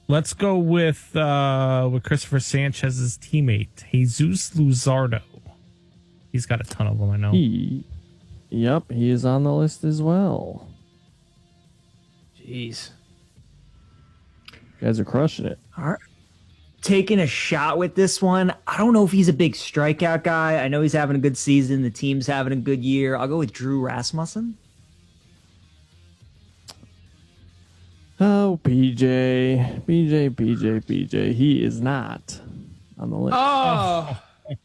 Let's go with Christopher Sanchez's teammate, Jesus Luzardo. He's got a ton of them, I know. Yep, he is on the list as well. Jeez. You guys are crushing it. All right. Taking a shot with this one. I don't know if he's a big strikeout guy. I know he's having a good season. The team's having a good year. I'll go with Drew Rasmussen. Oh, PJ. He is not on the list. Oh,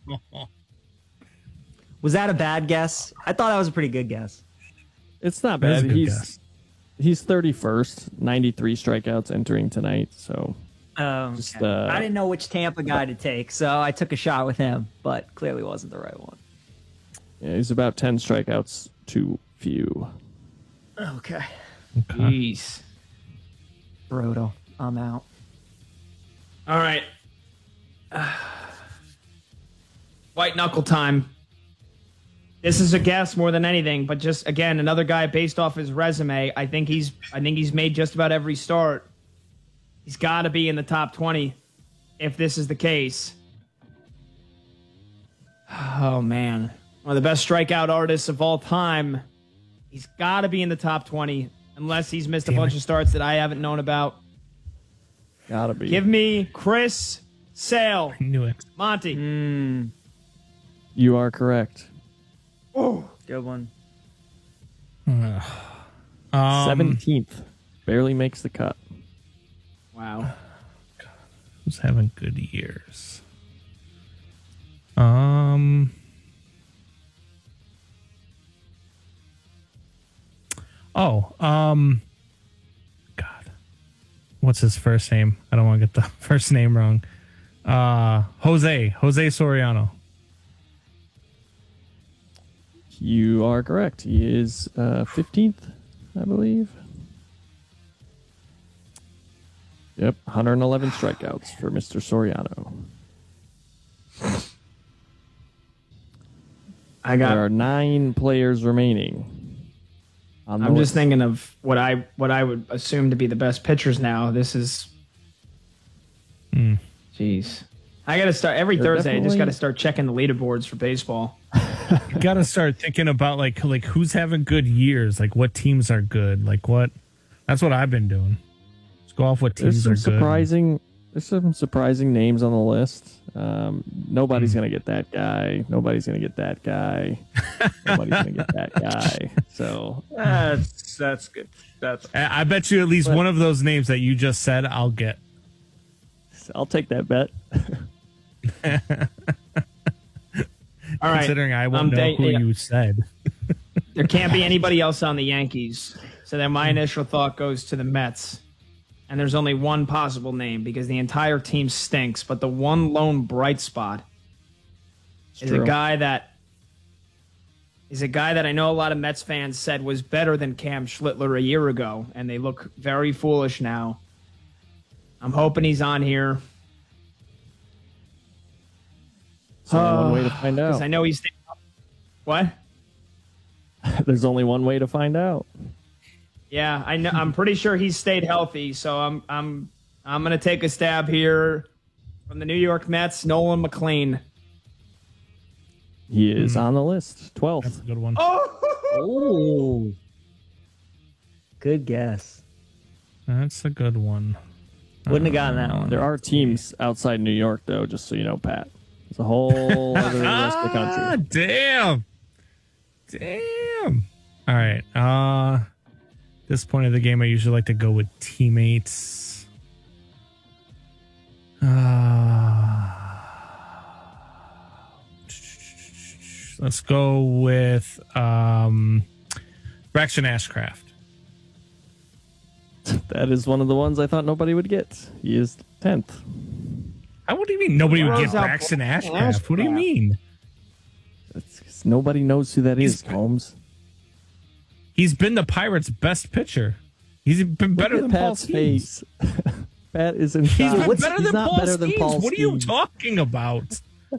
Was that a bad guess? I thought that was a pretty good guess. It's not That is a bad. good guess. He's 31st, 93 strikeouts entering tonight. So just, I didn't know which Tampa guy to take, so I took a shot with him, but clearly wasn't the right one. yeah, he's about 10 strikeouts too few. Okay. jeez. Brodo, I'm out. All right. White knuckle time. This is a guess more than anything, but just again another guy based off his resume. I think he's made just about every start. He's got to be in the top 20 if this is the case. Oh man, one of the best strikeout artists of all time. He's got to be in the top 20 unless he's missed a bunch of starts that I haven't known about. Gotta be. Give me Chris Sale. I knew it. Monty. You are correct. Good one. 17th. Barely makes the cut. Wow. Who's having good years? God. What's his first name? I don't want to get the first name wrong. Jose Soriano. You are correct. He is 15th, I believe. Yep, 111 strikeouts for Mr. Soriano. There are 9 players remaining. I'm just thinking of what I would assume to be the best pitchers now. This is, jeez. I got to start every Thursday. I just got to start checking the leaderboards for baseball. You got to start thinking about like who's having good years, like what teams are good, like what. That's what I've been doing. Just go off what teams are good. There's some surprising names on the list. Nobody's gonna get that guy. Nobody's gonna get that guy. Nobody's gonna get that guy. So That's good. I bet you at least one of those names that you just said, I'll get. I'll take that bet. All right. Considering I won't know who you said. There can't be anybody else on the Yankees. So then my initial thought goes to the Mets. And there's only one possible name because the entire team stinks. But the one lone bright spot is a guy that I know a lot of Mets fans said was better than Cam Schlittler a year ago. And they look very foolish now. I'm hoping he's on here. There's only one way to find out. Because I know he's... What? There's only one way to find out. Yeah, I know. I'm pretty sure he's stayed healthy, so I'm gonna take a stab here from the New York Mets, Nolan McLean. He is on the list, 12th. That's a good one. Oh, good guess. That's a good one. Wouldn't have gotten that one. There are teams outside New York, though, just so you know, Pat. There's a whole other rest of the country. Damn. All right. This point of the game, I usually like to go with teammates. Let's go with Braxton Ashcraft. That is one of the ones I thought nobody would get. He is 10th. What do you mean nobody would get Throws out Braxton Ashcraft? What do you mean? That's 'cause nobody knows who that is, Combs. He's been the Pirates' best pitcher. He's been better Look at than Paul Pat's Skeens. face. Pat is in He's shock. been better He's than not Paul better than Paul Skeens. What are you Skeens. talking about?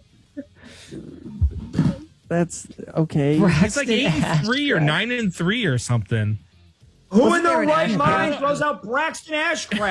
That's okay. He's like 83 or 9-3 or something. Who Wasn't in their there an right Ashcraft? mind throws out Braxton Ashcraft?